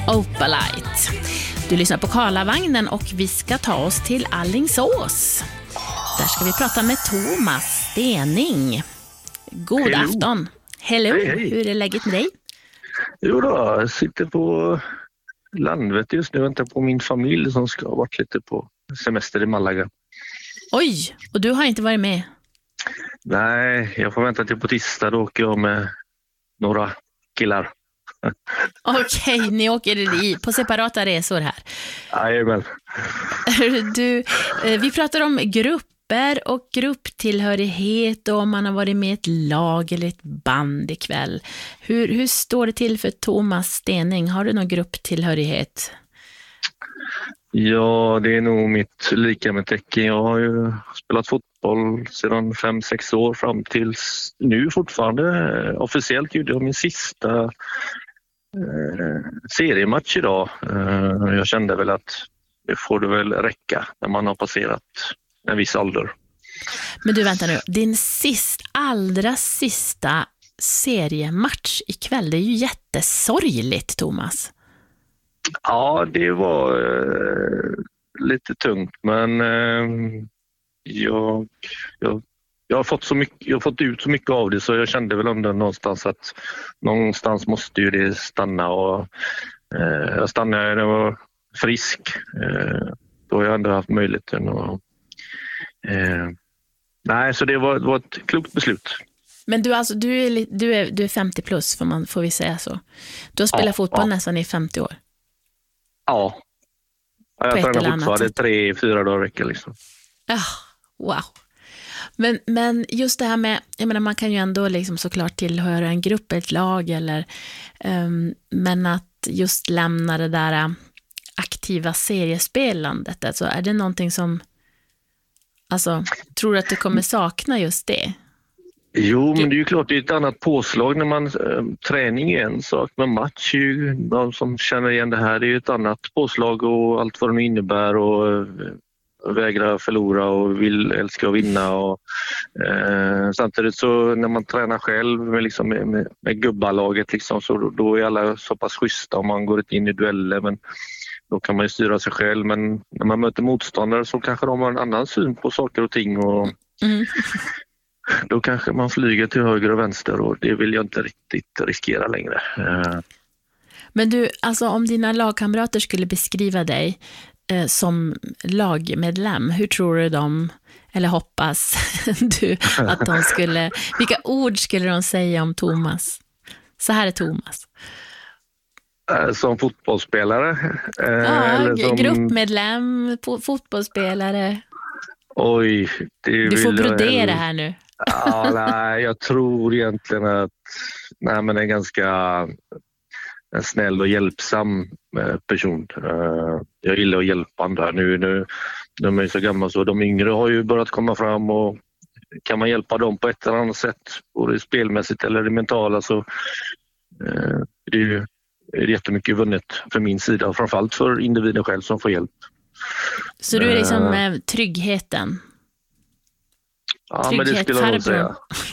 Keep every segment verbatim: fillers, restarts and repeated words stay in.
Opalite. Du lyssnar på Karlavagnen och vi ska ta oss till Alingsås. Där ska vi prata med Thomas Stening. God Hello. afton. Hello, Hej, hej. Hur är läget med dig? Jo då, jag sitter på Landvetter just nu och väntar på min familj som ska ha varit lite på semester i Malaga. Oj, och du har inte varit med? Nej, jag får vänta till på tisdag, då åker jag med några killar. Okej, ni åker i, på separata resor här. Jajamän. Du, eh, vi pratar om grupper och grupptillhörighet och om man har varit med i ett lag eller ett band ikväll. Hur, hur står det till för Thomas Stening? Har du någon grupptillhörighet? Ja, det är nog mitt lika med tecken. Jag har ju spelat fotboll sedan fem sex år fram tills nu fortfarande. Officiellt gjorde jag min sista eh, seriematch idag. Eh, jag kände väl att det får det väl räcka när man har passerat en viss ålder. Men du, vänta nu. Din sist, allra sista seriematch ikväll, det är ju jättesorgligt, Thomas. Ja, det var eh, lite tungt, men eh, jag, jag, jag, har fått så mycket, jag har fått ut så mycket av det, så jag kände väl ändå någonstans att någonstans måste ju det stanna. Och, eh, jag stannade när jag var frisk. Eh, då har jag ändå haft möjligheten. Och, eh, nej, så det var, det var ett klokt beslut. Men du, alltså, du, är, du, är, du är femtio plus, får, man, får vi säga så. Du har spelat Ja, fotboll ja. nästan i femtio år. Ja, jag På ett tränar eller annat fortfarande sätt. tre, fyra dagar i veckan liksom. Ja, wow. Men, men just det här med, jag menar, man kan ju ändå liksom såklart tillhöra en grupp, ett lag eller, um, men att just lämna det där uh, aktiva seriespelandet, alltså är det någonting som, alltså, tror du att du kommer sakna just det? Jo, men det är ju klart det är ett annat påslag när man äh, träning är en sak, men match är ju, de som känner igen det här, det är ju ett annat påslag och allt vad det innebär och äh, vägra förlora och vill älska att vinna och äh, samtidigt så när man tränar själv med, liksom, med, med, med gubbalaget liksom, så då, då är alla så pass schyssta om man går in i dueller, men då kan man ju styra sig själv, men när man möter motståndare så kanske de har en annan syn på saker och ting och Mm. då kanske man flyger till höger och vänster och det vill jag inte riktigt riskera längre. Men du, alltså om dina lagkamrater skulle beskriva dig eh, som lagmedlem, hur tror du de, eller hoppas du att de skulle, vilka ord skulle de säga om Thomas? Så här är Thomas. Som fotbollsspelare? Ja, eller som... gruppmedlem, fotbollsspelare. Oj, det du får vill brodera jag... här nu. Ja, nej, jag tror egentligen att nej, men en ganska en snäll och hjälpsam person. Jag gillar att hjälpa andra. Nu, nu, de är så gamla så de yngre har ju börjat komma fram och kan man hjälpa dem på ett eller annat sätt, både spelmässigt eller det mentala, så det är ju är jättemycket vunnet för min sida och framförallt för individen själv som får hjälp. Så du är liksom eh, tryggheten? Ja, Trygghet, men det skulle jag nog säga.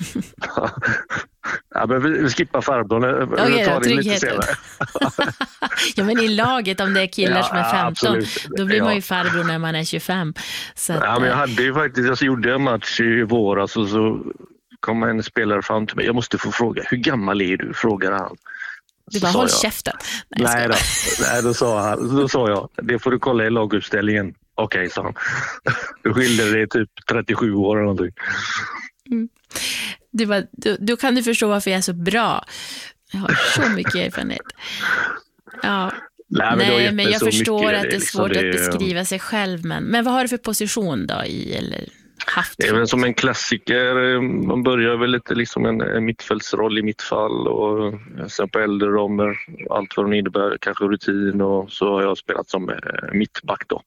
Ja, men vi skippar farbrorn. Okej då, tryggheten. Ja, men i laget, om det är killar ja, som är femton, absolut. då blir ja. man ju farbror när man är tjugofem. Så att, ja, men jag hade ju faktiskt, jag gjorde en match i våras och så kom en spelare fram till mig. Jag måste få fråga, hur gammal är du? Frågar han. Du bara, håll käften. Nej, Nej, då. Nej, då sa han, då sa jag, det får du kolla i laguppställningen. Okej, okay, sa han. Då skilde det typ trettiosju år eller någonting. Mm. Du bara, då, då kan du förstå varför jag är så bra. Jag har så mycket erfarenhet. Ja. Nej, men, Nej, men jag förstår mycket, att det är liksom, svårt det, att beskriva sig själv. Men, men vad har du för position då i, eller haft? Det är väl som en klassiker. Man börjar väl lite liksom en, en mittfältsroll i mitt fall och sen på äldre roller, allt vad det innebär, kanske rutin, och så har jag spelat som mittback då.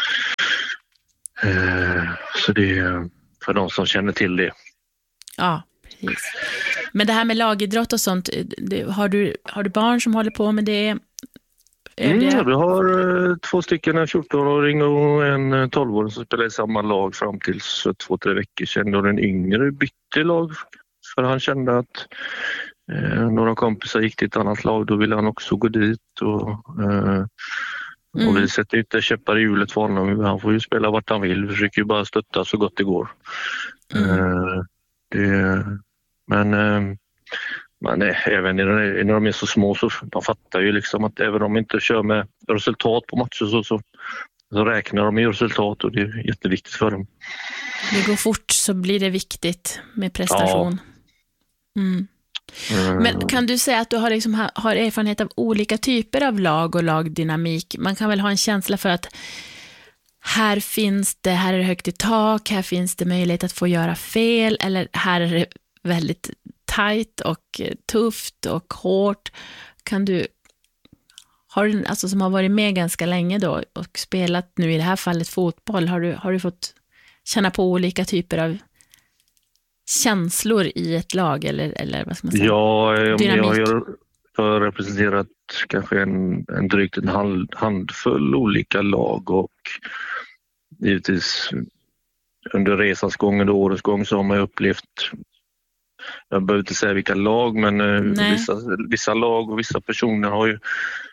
Så det är för de som känner till det. Ja, precis. Men det här med lagidrott och sånt, det, har, du, har du barn som håller på med det? Mm, det... Vi har två stycken, en fjorton-åring och en tolv-åring som spelar i samma lag fram till två, tre veckor sedan. Och den yngre bytte lag för han kände att eh, några kompisar gick till ett annat lag, då ville han också gå dit. Och, eh, mm. och vi sätter inte käppar i hjulet för honom. Han får ju spela vart han vill. Vi försöker ju bara stötta så gott det går. Mm. Eh, det, men eh, men eh, även när de är så små så de fattar ju liksom att även om de inte kör med resultat på matcher så, så, så räknar de med resultat, och det är jätteviktigt för dem. Det går fort så blir det viktigt med prestation. Ja. Mm. Men kan du säga att du har, liksom, har erfarenhet av olika typer av lag och lagdynamik? Man kan väl ha en känsla för att här finns det, här är det högt i tak, här finns det möjlighet att få göra fel, eller här är det väldigt tajt och tufft och hårt. Kan du, har du, alltså som har varit med ganska länge då och spelat nu i det här fallet fotboll, har du, har du fått känna på olika typer av känslor i ett lag, eller, eller vad ska man säga? Ja, dynamik? Jag har representerat kanske en, en drygt en hand, handfull olika lag, och givetvis under resans gång, under årets gång, så har man upplevt, jag behöver inte säga vilka lag, men vissa, vissa lag och vissa personer har ju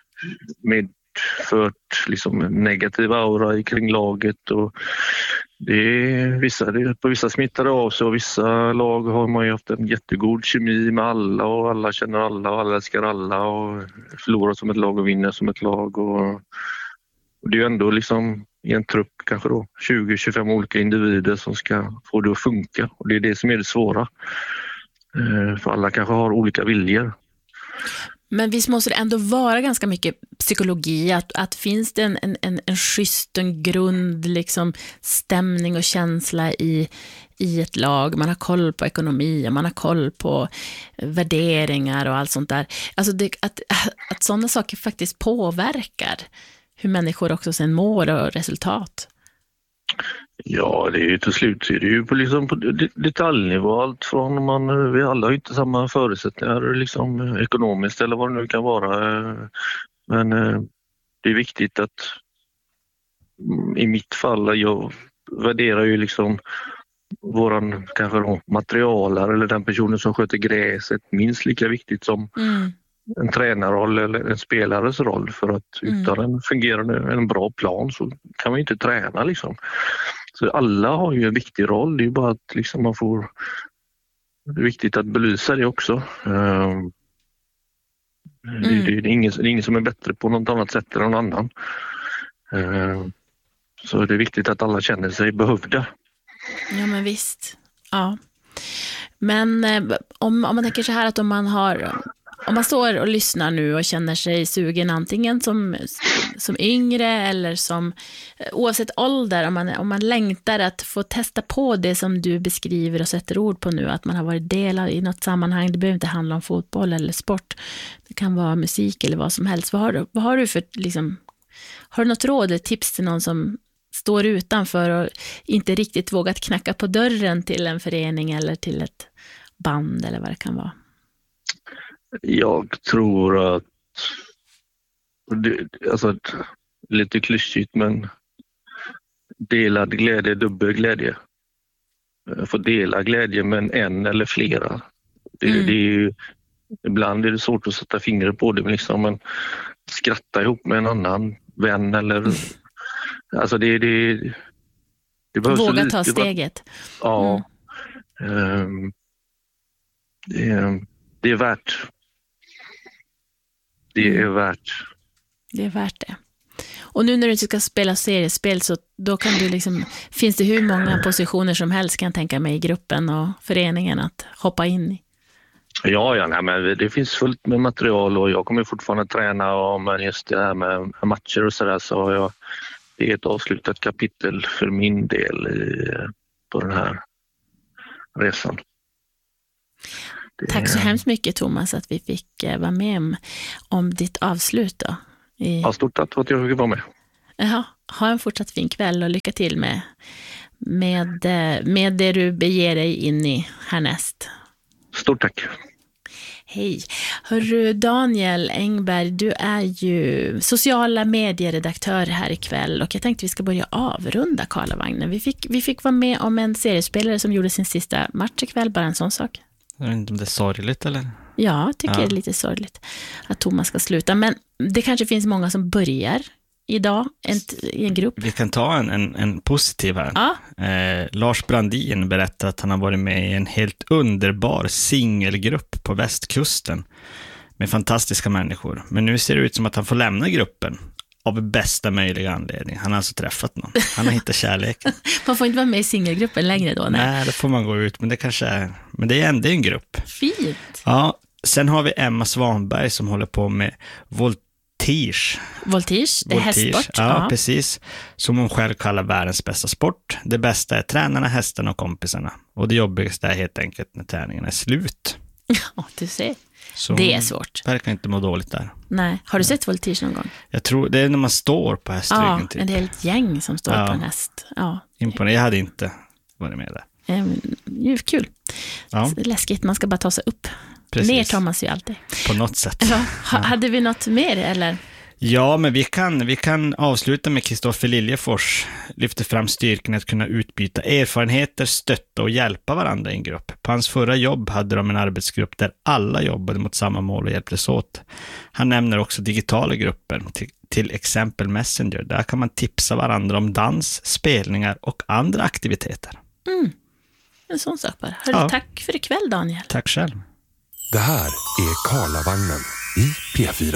medfört liksom negativ aura kring laget, och det är vissa, det är på vissa smittade av sig, och vissa lag har man ju haft en jättegod kemi med alla, och alla känner alla och alla älskar alla och förlorar som ett lag och vinner som ett lag, och, och det är ju ändå liksom i en trupp kanske då tjugo till tjugofem olika individer som ska få det att funka, och det är det som är det svåra, för alla kanske har olika viljor. Men visst måste det ändå vara ganska mycket psykologi, att, att finns det en, en, en schysst, en grund liksom, stämning och känsla i, i ett lag, man har koll på ekonomi, man har koll på värderingar och allt sånt där, alltså det, att, att sådana saker faktiskt påverkar hur människor också sen mår och resultat. Ja, det är ju till slut är det ju på, liksom på detaljnivå, allt från man, vi alla har inte samma förutsättningar liksom ekonomiskt eller vad det nu kan vara, men det är viktigt att i mitt fall, jag värderar ju liksom våran kanske då, materialare eller den personen som sköter gräset minst lika viktigt som mm. en tränarroll eller en spelares roll, för att utan mm. en fungerande, en bra plan så kan man inte träna liksom. Så alla har ju en viktig roll, det är ju bara att liksom man får, det är viktigt att belysa det också. Mm. Det, det, det, är ingen, det är ingen som är bättre på något annat sätt än någon annan. Så det är viktigt att alla känner sig behövda. Ja, men visst. Ja. Men om, om man tänker så här, att om man har, om man står och lyssnar nu och känner sig sugen antingen som, som yngre eller som oavsett ålder, om man, om man längtar att få testa på det som du beskriver och sätter ord på nu, att man har varit delad i något sammanhang, det behöver inte handla om fotboll eller sport, det kan vara musik eller vad som helst. Vad har du, vad har du för liksom, har du något råd eller tips till någon som står utanför och inte riktigt vågat knacka på dörren till en förening eller till ett band eller vad det kan vara? Jag tror att det, alltså lite klyschigt, men delad glädje är dubbel glädje. Få dela glädje med en eller flera. Det, mm. det är ju, ibland är det svårt att sätta fingret på det, men liksom man skratta ihop med en annan vän eller mm. alltså det det, det behövs våga lite, ta steget. Ja. Mm. Um, det, det är värt. Det är värt. Det är värt det. Och nu när du ska spela seriespel, så då kan du liksom, finns det hur många positioner som helst, kan jag tänka mig, i gruppen och föreningen att hoppa in i? Ja, ja nej, men det finns fullt med material, och jag kommer fortfarande träna, och men just det här med matcher och sådär, så har jag, det är ett avslutat kapitel för min del i, på den här resan. Det... Tack så hemskt mycket, Thomas, att vi fick vara med om, om ditt avslut då. I... Ja, stort tack för att jag fick vara med. Jaha, ha en fortsatt fin kväll och lycka till med, med, med det du beger dig in i härnäst. Stort tack. Hej. Hörru, Daniel Engberg, du är ju sociala medieredaktör här ikväll, och jag tänkte vi ska börja avrunda Karlavagnen. Vi fick, vi fick vara med om en seriespelare som gjorde sin sista match ikväll, bara en sån sak. Jag vet inte om det är sorgligt eller? Ja, jag tycker Ja. det är lite sorgligt att Thomas ska sluta. Men det kanske finns många som börjar idag en, i en grupp. Vi kan ta en, en, en positiv här. Ja. Eh, Lars Brandin berättar att han har varit med i en helt underbar singelgrupp på västkusten med fantastiska människor. Men nu ser det ut som att han får lämna gruppen av bästa möjliga anledning. Han har alltså träffat någon. Han har hittat kärleken. Man får inte vara med i singelgruppen längre då. Nej, Nej, då får man gå ut. Men det kanske är, men det är ändå en grupp. Fint. Ja, sen har vi Emma Svanberg som håller på med voltige. Voltige, det är Voltige. hästsport. Ja, Ja. precis. Som hon själv kallar världens bästa sport. Det bästa är tränarna, hästarna och kompisarna. Och det jobbigaste är helt enkelt när träningen är slut. Ja, du ser. Så Det är svårt. verkar inte må dåligt där. Nej. Har du sett voltige någon gång? Jag tror det är när man står på hästryggen Ja, typ. en helt gäng som står Ja. på en häst. Ja, Imponerande. Jag hade inte varit med där. eh, ju kul. Ja, Läskigt, man ska bara ta sig upp. precis. Ner tar man sig ju alltid. På något sätt. Ja. Ha, hade vi något mer eller? Ja, men vi kan, vi kan avsluta med Kristoffer Liljefors lyfter fram styrkan att kunna utbyta erfarenheter, stötta och hjälpa varandra i en grupp. På hans förra jobb hade de en arbetsgrupp där alla jobbade mot samma mål och hjälptes åt. Han nämner också digitala grupper, till, till exempel Messenger. Där kan man tipsa varandra om dans, spelningar och andra aktiviteter. Mm. En sån sak bara. Hörru, Ja. tack för ikväll Daniel. Tack själv. Det här är Karlavagnen i P fyra.